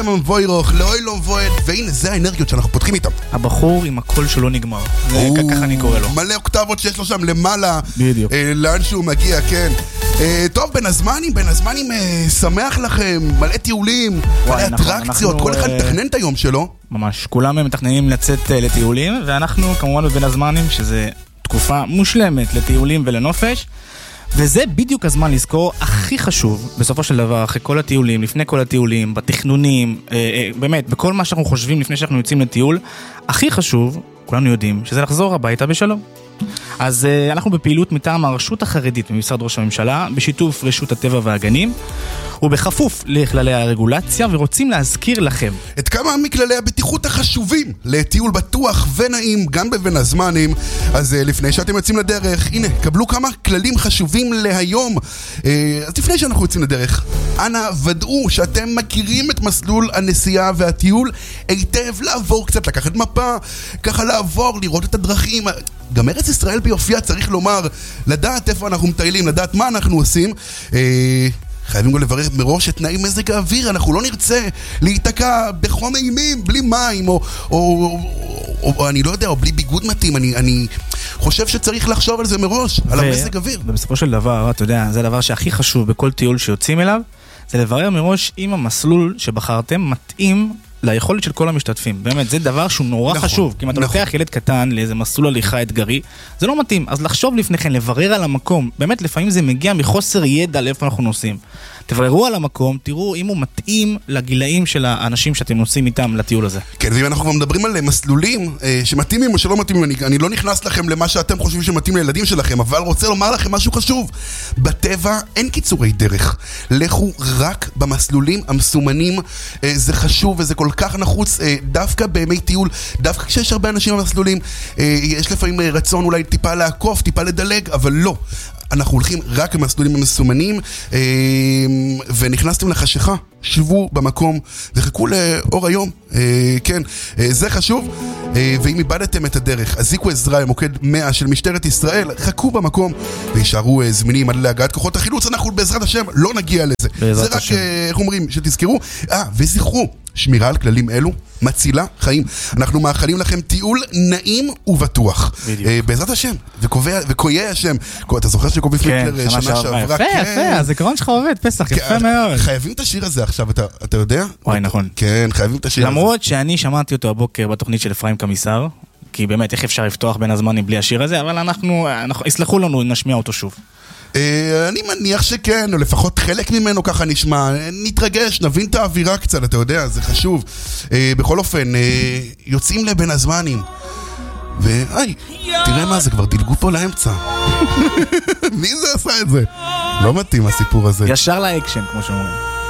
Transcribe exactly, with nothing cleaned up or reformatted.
מבוירוך, לאוי לא מבויד, והנה זה האנרגיות שאנחנו פותחים איתם. הבחור עם הקול שלא נגמר, ככה אני קורא לו. מלא אוקטבות שיש לו שם למעלה, בדיוק. לאן שהוא מגיע, כן. טוב, בין הזמנים, בין הזמנים שמח לכם, מלא טיולים, מלא אטרקציות, כל אחד מתכנן את היום שלו. ממש, כולם מתכננים לצאת לטיולים, ואנחנו כמובן בין הזמנים, שזה תקופה מושלמת לטיולים ולנופש, וזה בדיוק הזמן לזכור הכי חשוב, בסופו של דבר, אחרי כל הטיולים, לפני כל הטיולים, בתכנונים, אה, אה, באמת, בכל מה שאנחנו חושבים לפני שאנחנו יוצאים לטיול, הכי חשוב, כולנו יודעים, שזה לחזור הביתה בשלום. אז אה, אנחנו בפעילות מטעם הרשות החרדית במשרד ראש הממשלה, בשיתוף רשות הטבע והגנים, ובכפוף לכללי הרגולציה, ורוצים להזכיר לכם את כמה מכללי הבטיחות החשובים לטיול בטוח ונעים גם בבין הזמנים. אז לפני שאתם יוצאים לדרך, הנה, קבלו כמה כללים חשובים להיום. אז לפני שאנחנו יוצאים לדרך, אנא ודאו שאתם מכירים את מסלול הנסיעה והטיול היטב, לעבור קצת, לקחת מפה, ככה לעבור, לראות את הדרכים. גם ארץ ישראל ביופייה, צריך לומר, לדעת איפה אנחנו מטיילים, לדעת מה אנחנו עושים. חייבים גם לברר מראש את תנאי מזג האוויר, אנחנו לא נרצה להיתקע בחום אימים, בלי מים, או, או, או, או אני לא יודע, או בלי ביגוד מתאים. אני, אני חושב שצריך לחשוב על זה מראש, ו- על המזג האוויר. ובסופו של דבר, אתה יודע, זה הדבר שהכי חשוב בכל טיול שיוצאים אליו, זה לברר מראש אם המסלול שבחרתם מתאים ליכולת של כל המשתתפים. באמת, זה דבר שהוא נורא נכון, חשוב. כי אם אתה נכון. לוקח ילד קטן לאיזה מסלול הליכה אתגרי, זה לא מתאים. אז לחשוב לפני כן, לברר על המקום. באמת, לפעמים זה מגיע מחוסר ידע לאיפה אנחנו נוסעים. תבררו על המקום, תראו אם הוא מתאים לגילאים של האנשים שאתם נוסעים איתם לטיול הזה. כן, ואם אנחנו כבר מדברים על מסלולים שמתאימים או שלא מתאימים, אני, אני לא נכנס לכם למה שאתם חושבים שמתאים לילדים שלכם, אבל רוצה לומר לכם משהו חשוב. בטבע אין קיצורי דרך. לכו רק במסלולים המסומנים. זה חשוב וזה כל כך נחוץ, דווקא בימי טיול, דווקא כשיש הרבה אנשים במסלולים, יש לפעמים רצון אולי טיפה לעקוף, טיפה לדלג, אבל לא. אנחנו הולכים רק במסלולים המסומנים, ונכנסתם לחשיכה, שבו במקום וחכו לאור היום. כן, זה חשוב. ואם איבדתם את הדרך, הזיקו עזרה למוקד מאה של משטרת ישראל, חכו במקום וישארו זמינים עד להגעת כוחות החילוץ. אנחנו בעזרת השם לא נגיע לזה. זה רק, איך אומרים, שתזכרו. אה, וזכרו, שמירה על כללים אלו מצילה חיים. אנחנו מאחלים לכם טיול נעים ובטוח. בעזרת השם, וקויי השם. אתה זוכר שקובי פריקלר שנה שעברה? יפה, יפה, הזיכרון שלך עובד, פסח, יפה מאוד. חייבים את השיר הזה עכשיו, אתה יודע? וואי, נכון. כן, חייבים את השיר הזה. למרות שאני שמעתי אותו הבוקר בתוכנית של אפרים קמיסר, כי באמת איך אפשר לפתוח בין הזמנים בלי השיר הזה, אבל אנחנו, יסלחו לנו, נשמיע אותו שוב. אני מניח שכן, או לפחות חלק ממנו ככה נשמע, נתרגש, נבין את האווירה קצת, אתה יודע, זה חשוב. בכל אופן, יוצאים לבין הזמנים, ואי, תראה מה זה, כבר דילגו פה לאמצע. מי זה עשה את זה? לא מתאים הסיפור הזה. ישר לאקשן, כמו שאומרים.